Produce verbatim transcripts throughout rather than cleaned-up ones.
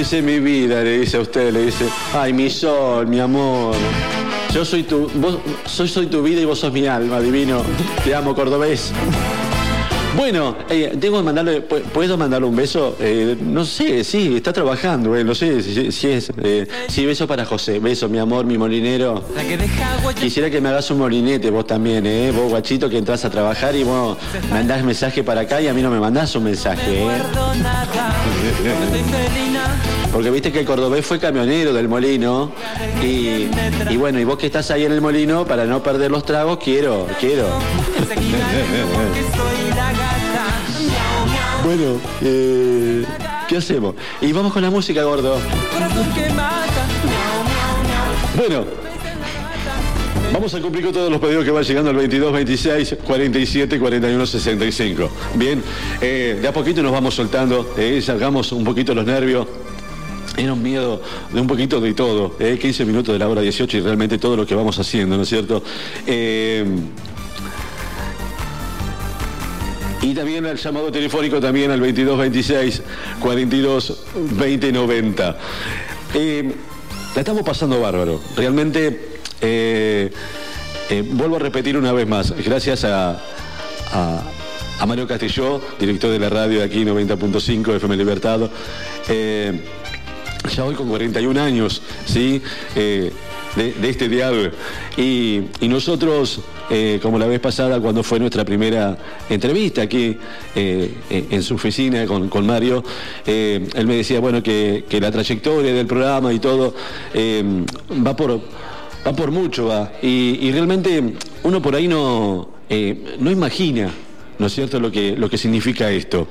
dice mi vida, le dice a usted, le dice, ay, mi sol, mi amor. Yo soy tu, vos, soy, soy tu vida y vos sos mi alma, divino. Te amo, cordobés. Bueno, eh, tengo que mandarle, ¿puedo mandarle un beso? Eh, no sé, sí, está trabajando, eh, no sé si, si es. Eh, sí, beso para José, beso, mi amor, mi molinero. Quisiera que me hagas un molinete vos también, eh, vos guachito que entras a trabajar y vos mandás mensaje para acá y a mí no me mandás un mensaje, eh. Porque viste que el cordobés fue camionero del molino y, y bueno, y vos que estás ahí en el molino, para no perder los tragos, quiero, quiero. Bueno, eh, ¿qué hacemos? Y vamos con la música, gordo. Bueno, vamos a cumplir con todos los pedidos que van llegando al veintidós, veintiséis, cuarenta y siete, cuarenta y uno, sesenta y cinco. Bien, eh, de a poquito nos vamos soltando, eh, salgamos un poquito los nervios. Era un miedo de un poquito de todo, eh, quince minutos de la hora dieciocho y realmente todo lo que vamos haciendo, ¿no es cierto? Eh, Y también el llamado telefónico también al veintidós, veintiséis, cuarenta y dos, veinte, noventa. Eh, la estamos pasando bárbaro. Realmente, eh, eh, vuelvo a repetir una vez más, gracias a, a, a Mario Castillo, director de la radio de aquí, noventa punto cinco, F M Libertad. Eh, ya hoy con cuarenta y un años, ¿sí? Eh, de, de este diálogo. Y, y nosotros... Eh, como la vez pasada cuando fue nuestra primera entrevista aquí eh, en su oficina con, con Mario, eh, él me decía bueno que, que la trayectoria del programa y todo eh, va por va por mucho va y, y realmente uno por ahí no eh, no imagina, ¿no es cierto?, lo que lo que significa esto.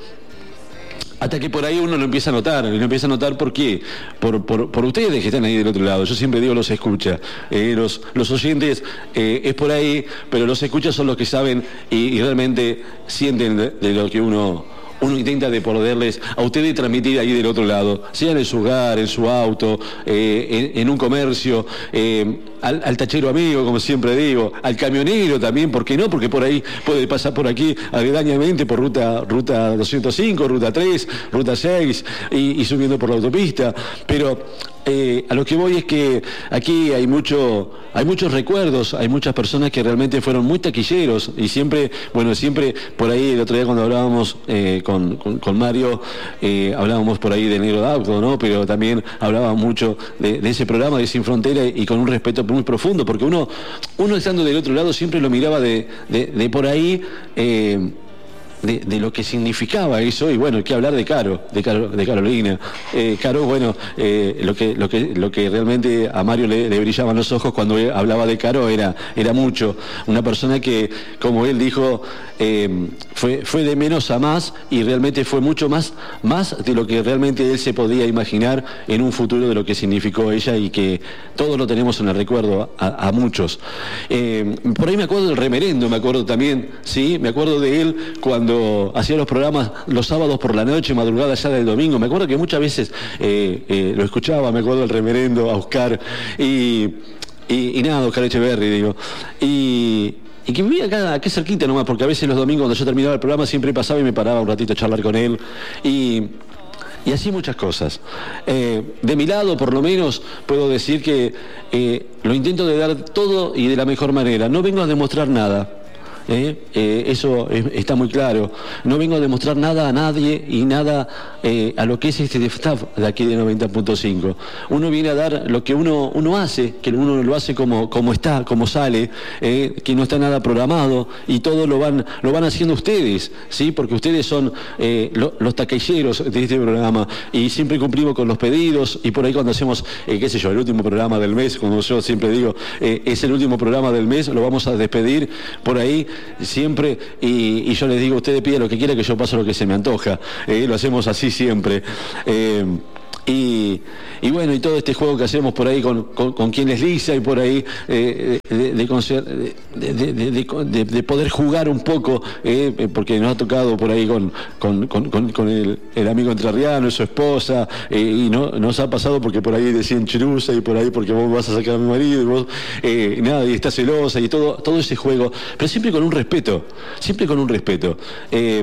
Hasta que por ahí uno lo empieza a notar, y lo empieza a notar ¿por qué? Por, por, por ustedes que están ahí del otro lado. Yo siempre digo los escucha. Eh, los, los oyentes eh, es por ahí, pero los escuchas son los que saben y, y realmente sienten de, de lo que uno... uno intenta de poderles a ustedes transmitir ahí del otro lado, sea en su hogar, en su auto, eh, en, en un comercio, eh, al, al tachero amigo, como siempre digo, al camionero también, ¿por qué no? Porque por ahí puede pasar por aquí aledañamente por ruta, ruta doscientos cinco, ruta tres, ruta seis y, y subiendo por la autopista, pero... Eh, a lo que voy es que aquí hay mucho, hay muchos recuerdos, hay muchas personas que realmente fueron muy taquilleros y siempre, bueno, siempre por ahí el otro día cuando hablábamos eh, con, con, con Mario, eh, hablábamos por ahí de Negro de Auto, ¿no? Pero también hablábamos mucho de, de ese programa de Sin Frontera y con un respeto muy profundo, porque uno, uno estando del otro lado siempre lo miraba de, de, de por ahí. Eh, De, de lo que significaba eso, y bueno, hay que hablar de Caro, de, Caro, de Carolina. Eh, Caro, bueno, eh, lo, que, lo, que, lo que realmente a Mario le, le brillaban los ojos cuando él hablaba de Caro era, era mucho. Una persona que, como él dijo, eh, fue, fue de menos a más y realmente fue mucho más, más de lo que realmente él se podía imaginar en un futuro de lo que significó ella y que todos lo tenemos en el recuerdo, a, a muchos. Eh, por ahí me acuerdo del remerendo, me acuerdo también, sí, me acuerdo de él cuando hacía los programas los sábados por la noche, madrugada ya del domingo. Me acuerdo que muchas veces eh, eh, lo escuchaba, me acuerdo del remerendo, a Oscar, y, y, y nada, Oscar Echeverri, digo. Y, y que vivía acá, aquí cerquita nomás, porque a veces los domingos cuando yo terminaba el programa siempre pasaba y me paraba un ratito a charlar con él. Y... Y así muchas cosas. Eh, de mi lado, por lo menos, puedo decir que eh, lo intento de dar todo y de la mejor manera. No vengo a demostrar nada. Eh, eh, eso es, está muy claro. No vengo a demostrar nada a nadie y nada eh, a lo que es este staff de aquí de noventa punto cinco. Uno viene a dar lo que uno, uno hace, que uno lo hace como, como está, como sale, eh, que no está nada programado y todo lo van, lo van haciendo ustedes, ¿sí? Porque ustedes son eh, lo, los taquilleros de este programa y siempre cumplimos con los pedidos y por ahí cuando hacemos, eh, qué sé yo, el último programa del mes, como yo siempre digo, eh, es el último programa del mes, lo vamos a despedir por ahí siempre y, y yo les digo, ustedes piden lo que quieran que yo paso lo que se me antoja, eh, lo hacemos así siempre. Eh, Y, y bueno, y todo este juego que hacemos por ahí con, con, con quien es Lisa y por ahí eh, de, de, de, de, de, de poder jugar un poco, eh, porque nos ha tocado por ahí con, con, con, con el, el amigo entrerriano, su esposa, eh, y no, nos ha pasado porque por ahí decían chirusa y por ahí porque vos vas a sacar a mi marido y vos, eh, nada, y está celosa y todo, todo ese juego, pero siempre con un respeto, siempre con un respeto. Eh,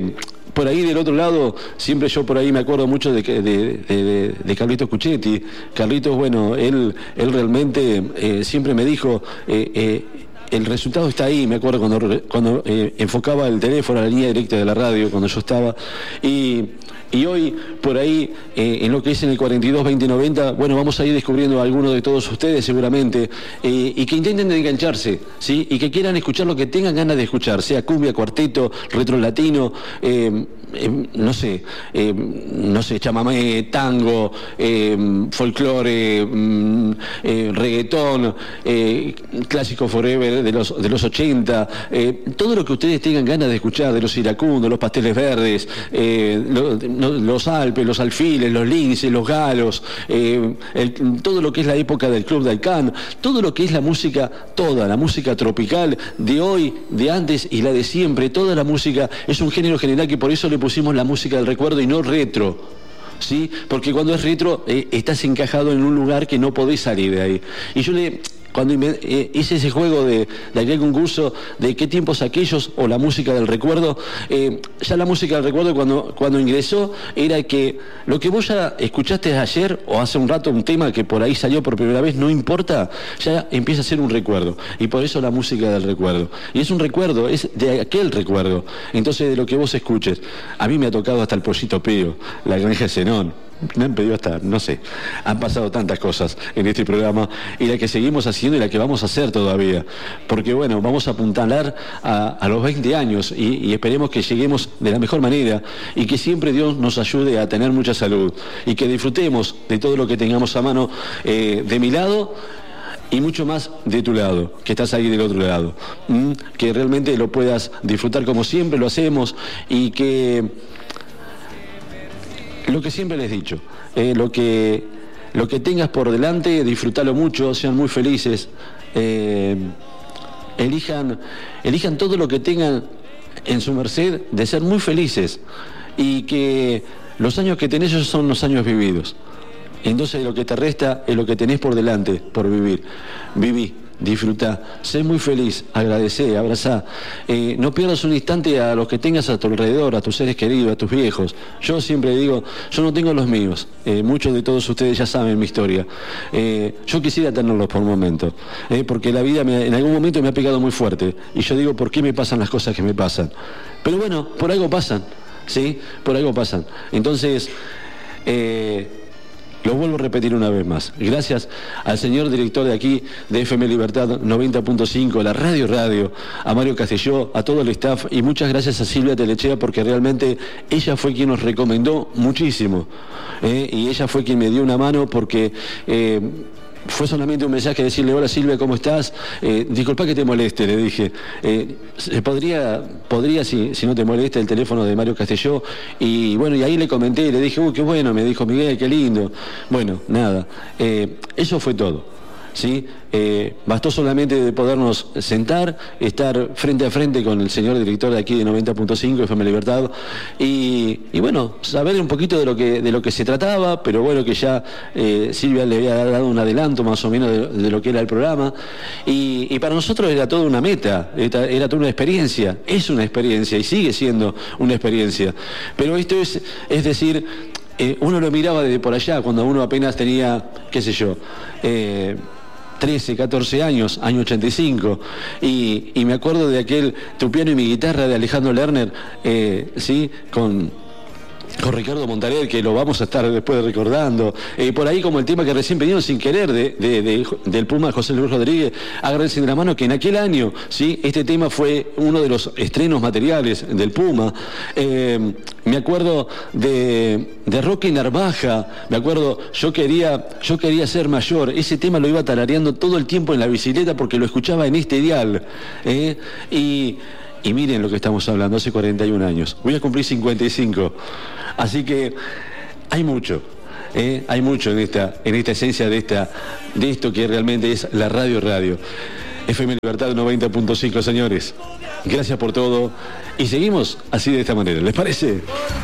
por ahí del otro lado, siempre yo por ahí me acuerdo mucho de, de, de, de Carlitos Cuchetti. Carlitos, bueno, él, él realmente eh, siempre me dijo, eh, eh, el resultado está ahí. Me acuerdo cuando, cuando eh, enfocaba el teléfono a la línea directa de la radio, cuando yo estaba, y... Y hoy, por ahí, eh, en lo que es en el cuarenta y dos veinte noventa, bueno, vamos a ir descubriendo a algunos de todos ustedes seguramente, eh, y que intenten engancharse, ¿sí? Y que quieran escuchar lo que tengan ganas de escuchar, sea cumbia, cuarteto, retro latino, eh, eh, no sé, eh, no sé, chamamé, tango, eh, folclore, mm, eh, reggaetón, eh, clásico forever de los, de los ochenta, eh, todo lo que ustedes tengan ganas de escuchar, de los iracundos, los pasteles verdes, eh, lo, los Alpes, los alfiles, los linces, los galos, eh, el, todo lo que es la época del Club de Alcán, todo lo que es la música, toda la música tropical de hoy, de antes y la de siempre, toda la música es un género general que por eso le pusimos la música del recuerdo y no retro. ¿Sí? Porque cuando es retro eh, estás encajado en un lugar que no podés salir de ahí. Y yo le... Cuando eh, hice ese juego de, de aquel concurso de qué tiempos aquellos o la música del recuerdo, eh, ya la música del recuerdo cuando, cuando ingresó era que lo que vos ya escuchaste ayer o hace un rato, un tema que por ahí salió por primera vez, no importa, ya empieza a ser un recuerdo. Y por eso la música del recuerdo. Y es un recuerdo, es de aquel recuerdo. Entonces de lo que vos escuches. A mí me ha tocado hasta el Pollito Pío, la Granja de Zenón. Me han pedido hasta, no sé, han pasado tantas cosas en este programa y la que seguimos haciendo y la que vamos a hacer todavía, porque bueno, vamos a apuntalar a, a los veinte años y, y esperemos que lleguemos de la mejor manera y que siempre Dios nos ayude a tener mucha salud y que disfrutemos de todo lo que tengamos a mano, eh, de mi lado y mucho más de tu lado, que estás ahí del otro lado, ¿Mm? Que realmente lo puedas disfrutar como siempre lo hacemos y que... Lo que siempre les he dicho, eh, lo que lo que tengas por delante, disfrútalo mucho, sean muy felices, eh, elijan, elijan todo lo que tengan en su merced de ser muy felices y que los años que tenés son los años vividos. Entonces lo que te resta es lo que tenés por delante, por vivir. Viví. Disfruta, sé muy feliz, agradecé, abrazá, eh, no pierdas un instante a los que tengas a tu alrededor, a tus seres queridos, a tus viejos. Yo siempre digo, yo no tengo los míos, eh, muchos de todos ustedes ya saben mi historia, eh, yo quisiera tenerlos por un momento, eh, porque la vida me, en algún momento me ha pegado muy fuerte, y yo digo, ¿por qué me pasan las cosas que me pasan? Pero bueno, por algo pasan, ¿sí? Por algo pasan. Entonces, eh, lo vuelvo a repetir una vez más. Gracias al señor director de aquí, de F M Libertad noventa punto cinco, la Radio Radio, a Mario Castelló, a todo el staff y muchas gracias a Silvia Telechea porque realmente ella fue quien nos recomendó muchísimo. ¿eh? Y ella fue quien me dio una mano porque... Eh, fue solamente un mensaje de decirle, hola Silvia, ¿cómo estás? Eh, disculpa que te moleste, le dije. Eh, podría, podría si, si no te molesta, el teléfono de Mario Castelló. Y bueno, y ahí le comenté y le dije, uy, qué bueno, me dijo Miguel, qué lindo. Bueno, nada, eh, eso fue todo. ¿Sí? Eh, bastó solamente de podernos sentar, estar frente a frente con el señor director de aquí de noventa punto cinco, F M Libertad, y, y bueno, saber un poquito de lo que, de lo que se trataba, pero bueno, que ya eh, Silvia le había dado un adelanto más o menos de, de lo que era el programa, y, y para nosotros era toda una meta, era, era toda una experiencia, es una experiencia y sigue siendo una experiencia, pero esto es, es decir, eh, uno lo miraba desde por allá, cuando uno apenas tenía, qué sé yo, eh, trece, catorce años, año ochenta y cinco, y, y me acuerdo de aquel Tu piano y mi guitarra de Alejandro Lerner, eh, ¿sí? con, con Ricardo Montaner, que lo vamos a estar después recordando, eh, por ahí como el tema que recién pedimos sin querer de, de, de, del Puma José Luis Rodríguez, Agárrense de la mano, que en aquel año, ¿sí? Este tema fue uno de los estrenos materiales del Puma. Eh, me acuerdo de, de Roque Narvaja, me acuerdo, yo quería, yo quería ser mayor, ese tema lo iba tarareando todo el tiempo en la bicicleta porque lo escuchaba en este dial, ¿eh? y, y miren lo que estamos hablando, hace cuarenta y un años, voy a cumplir cincuenta y cinco, así que hay mucho. ¿Eh? Hay mucho en esta, en esta esencia de, esta, de esto que realmente es la Radio Radio. F M Libertad noventa punto cinco, señores. Gracias por todo. Y seguimos así de esta manera. ¿Les parece?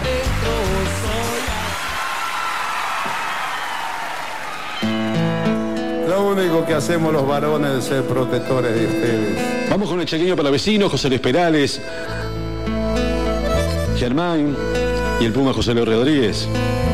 Lo único que hacemos los varones es ser protectores de ustedes. Vamos con el chequeño para vecinos, José Luis Perales. Germain y el Puma José Luis Rodríguez.